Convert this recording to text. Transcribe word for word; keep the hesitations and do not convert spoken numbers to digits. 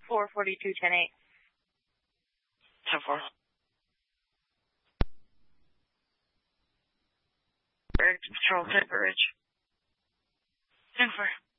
four, forty-two, ten eight. ten four. Control, Clipper Ridge. ten four.